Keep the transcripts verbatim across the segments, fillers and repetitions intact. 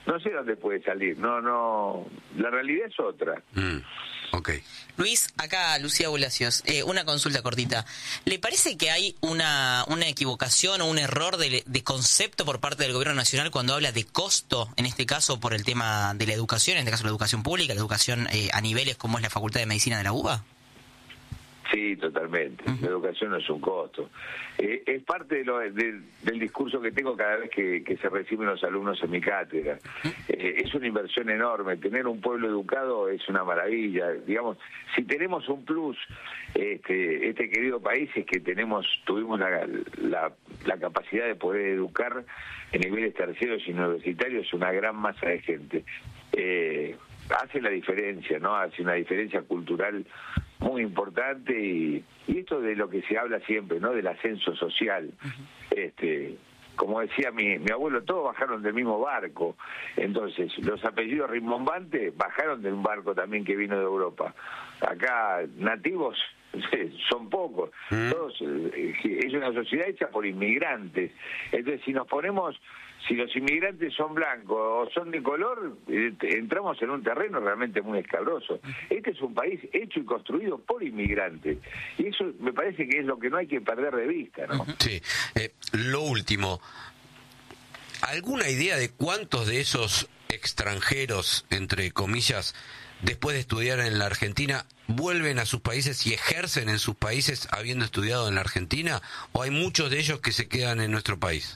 no sé dónde puede salir. No, no, la realidad es otra. Mm, ok. Luis, acá Lucía Bulacios, eh, una consulta cortita. ¿Le parece que hay una una equivocación o un error de, de concepto por parte del gobierno nacional cuando habla de costo, en este caso por el tema de la educación, en este caso la educación pública, la educación eh, a niveles como es la Facultad de Medicina de la UBA? Sí, totalmente. Uh-huh. La educación no es un costo. Eh, es parte de lo, de, del discurso que tengo cada vez que, que se reciben los alumnos en mi cátedra. Uh-huh. Eh, es una inversión enorme. Tener un pueblo educado es una maravilla. Digamos, si tenemos un plus, este, este querido país es que tenemos, tuvimos la, la, la capacidad de poder educar en niveles terciarios y universitarios una gran masa de gente. Eh, hace la diferencia, ¿no? Hace una diferencia cultural muy importante y, y esto de lo que se habla siempre, ¿no? Del ascenso social. Uh-huh. Este, como decía mi, mi abuelo, todos bajaron del mismo barco. Entonces, los apellidos rimbombantes bajaron de un barco también que vino de Europa. Acá, nativos son pocos. Uh-huh. Todos, es una sociedad hecha por inmigrantes. Entonces, si nos ponemos... Si los inmigrantes son blancos o son de color, entramos en un terreno realmente muy escabroso. Este es un país hecho y construido por inmigrantes. Y eso me parece que es lo que no hay que perder de vista, ¿no? Sí. Eh, lo último, ¿alguna idea de cuántos de esos extranjeros, entre comillas, después de estudiar en la Argentina, vuelven a sus países y ejercen en sus países habiendo estudiado en la Argentina? ¿O hay muchos de ellos que se quedan en nuestro país?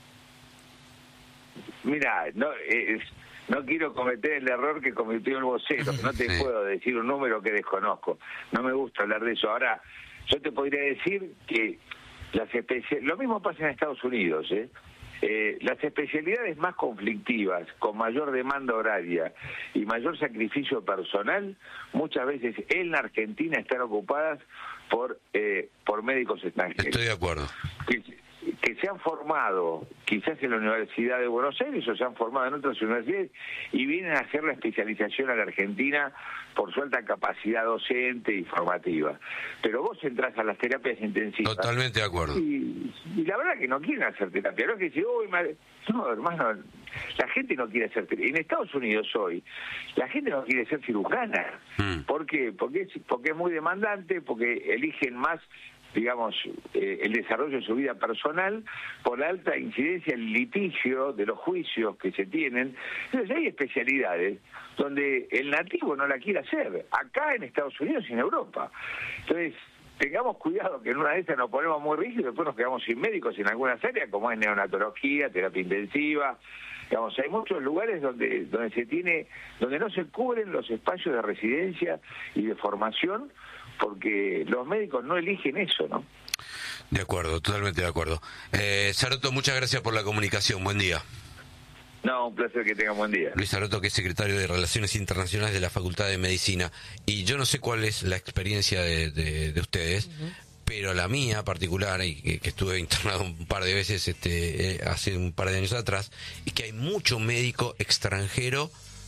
Mira, no eh, no quiero cometer el error que cometió el vocero, no te sí. puedo decir un número que desconozco, no me gusta hablar de eso. Ahora, yo te podría decir que las especia- lo mismo pasa en Estados Unidos, ¿eh? Eh, las especialidades más conflictivas, con mayor demanda horaria y mayor sacrificio personal, muchas veces en la Argentina están ocupadas por eh, por médicos extranjeros. Estoy de acuerdo. Que, que se han formado quizás en la Universidad de Buenos Aires o se han formado en otras universidades y vienen a hacer la especialización a la Argentina por su alta capacidad docente y formativa. Pero vos entrás a las terapias intensivas. Totalmente de acuerdo. Y, y la verdad que no quieren hacer terapia. No es que dicen, uy, madre... No, hermano, la gente no quiere hacer terapia. En Estados Unidos hoy, la gente no quiere ser cirujana. Mm. ¿Por qué? Porque es, porque es muy demandante, porque eligen más, digamos, eh, el desarrollo de su vida personal por la alta incidencia del litigio, de los juicios que se tienen. Entonces hay especialidades donde el nativo no la quiere hacer, acá en Estados Unidos y en Europa. Entonces, tengamos cuidado que en una de estas nos ponemos muy rígidos y después nos quedamos sin médicos en algunas áreas, como es neonatología, terapia intensiva. Digamos, hay muchos lugares donde donde se tiene, donde no se cubren los espacios de residencia y de formación, porque los médicos no eligen eso, ¿no? De acuerdo, totalmente de acuerdo. Eh, Sarotto, muchas gracias por la comunicación. Buen día. No, un placer, que tengan buen día. Luis Sarotto, que es secretario de Relaciones Internacionales de la Facultad de Medicina. Y yo no sé cuál es la experiencia de, de, de ustedes, uh-huh. pero la mía particular, y que, que estuve internado un par de veces este, eh, hace un par de años atrás, es que hay mucho médico extranjero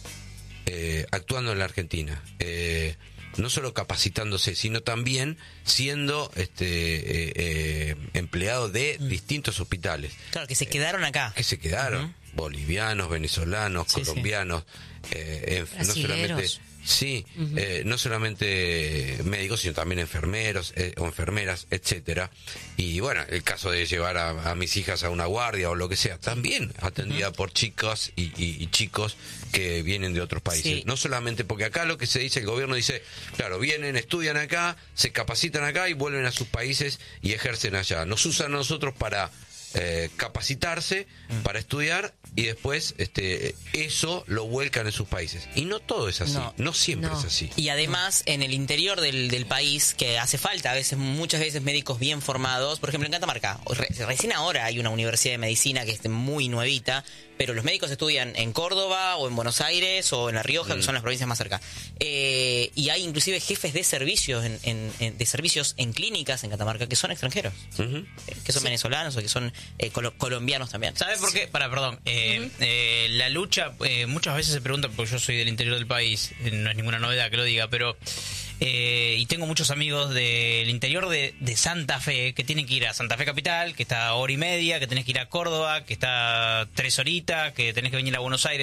eh, actuando en la Argentina. Eh, no solo capacitándose, sino también siendo este eh, eh, empleado de mm. distintos hospitales. Claro, que se quedaron acá. Que se quedaron. Uh-huh. Bolivianos, venezolanos, sí, colombianos, sí. Eh, eh, no solamente... Sí, uh-huh. eh, no solamente médicos, sino también enfermeros eh, o enfermeras, etcétera. Y bueno, el caso de llevar a, a mis hijas a una guardia o lo que sea, también atendida uh-huh. por chicas y, y, y chicos que vienen de otros países. Sí. No solamente porque acá lo que se dice, el gobierno dice, claro, vienen, estudian acá, se capacitan acá y vuelven a sus países y ejercen allá. Nos usan a nosotros para eh, capacitarse, uh-huh. para estudiar, y después este eso lo vuelcan en sus países. Y no todo es así, no, no siempre no. es así. Y además, en el interior del, del país, que hace falta a veces, muchas veces médicos bien formados, por ejemplo en Catamarca, re, recién ahora hay una universidad de medicina que es muy nuevita, pero los médicos estudian en Córdoba o en Buenos Aires o en La Rioja, mm. que son las provincias más cerca. Eh, y hay inclusive jefes de servicios en, en, en, de servicios en clínicas en Catamarca que son extranjeros, uh-huh. eh, que son sí. venezolanos o que son eh, colo- colombianos también. ¿Sabes por qué? Para, perdón. Eh, uh-huh. eh, la lucha, eh, muchas veces se pregunta, porque yo soy del interior del país, eh, no es ninguna novedad que lo diga, pero... Eh, y tengo muchos amigos del interior de, de Santa Fe que tienen que ir a Santa Fe capital, que está a hora y media, que tenés que ir a Córdoba, que está tres horitas, que tenés que venir a Buenos Aires.